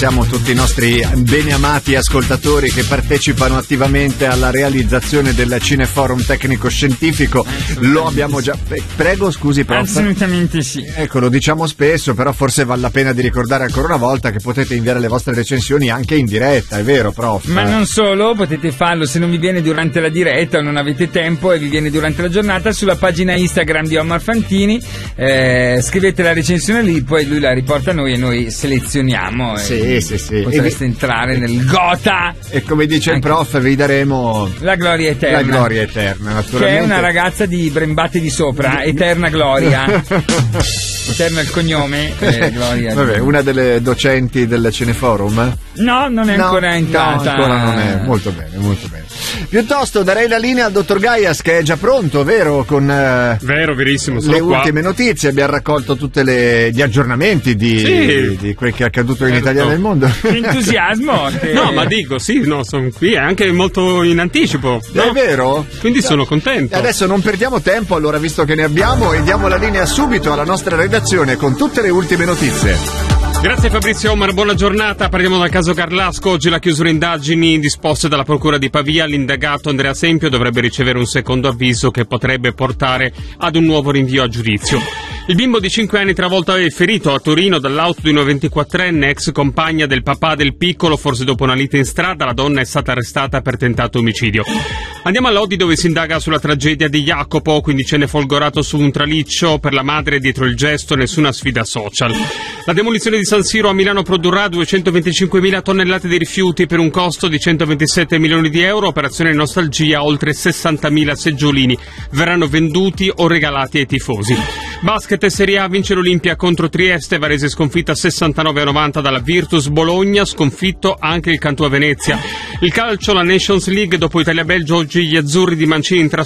Siamo tutti i nostri beneamati ascoltatori che partecipano attivamente alla realizzazione del Cineforum tecnico-scientifico. Lo abbiamo già... Prego, scusi, prof. Assolutamente sì. Ecco, lo diciamo spesso, però forse vale la pena di ricordare ancora una volta che potete inviare le vostre recensioni anche in diretta, è vero, prof? Ma non solo, potete farlo se non vi viene durante la diretta o non avete tempo e vi viene durante la giornata sulla pagina Instagram di Omar Fantini. Scrivete la recensione lì, poi lui la riporta a noi e noi selezioniamo. Sì. Potreste entrare nel Gotha. E come dice il prof, vi daremo la gloria eterna. La gloria eterna, naturalmente. Che è una ragazza di Brembate di Sopra, Eterna Gloria. Eterna il cognome, Gloria. Vabbè, una delle docenti del Cineforum? No, non è ancora entrata. No, ancora non è. Molto bene, molto bene. Piuttosto darei la linea al dottor Gaias, che è già pronto, vero? Con verissimo, sono le qua. Ultime notizie. Abbiamo raccolto tutti gli aggiornamenti di quel che è accaduto in Italia e nel mondo. Entusiasmo. No, ma dico, sono qui anche molto in anticipo. No? È vero? Quindi sono contento. Adesso non perdiamo tempo, allora, visto che ne abbiamo, e diamo la linea subito alla nostra redazione con tutte le ultime notizie. Grazie Fabrizio Omar, buona giornata. Parliamo dal caso Carlasco. Oggi la chiusura indagini disposte dalla Procura di Pavia. L'indagato Andrea Sempio dovrebbe ricevere un secondo avviso che potrebbe portare ad un nuovo rinvio a giudizio. Il bimbo di 5 anni travolto e ferito a Torino dall'auto di una 24enne, ex compagna del papà del piccolo, forse dopo una lite in strada. La donna è stata arrestata per tentato omicidio. Andiamo a Lodi, dove si indaga sulla tragedia di Jacopo, quindicenne folgorato su un traliccio. Per la madre dietro il gesto nessuna sfida social. La demolizione di San Siro a Milano produrrà 225.000 tonnellate di rifiuti per un costo di 127 milioni di euro. Operazione Nostalgia, oltre 60.000 seggiolini verranno venduti o regalati ai tifosi. Basket Serie A, vince l'Olimpia contro Trieste. Varese sconfitta 69-90 dalla Virtus. Bologna sconfitto anche il Cantua Venezia. Il calcio, la Nations League, dopo Italia-Belgio oggi gli azzurri di Mancini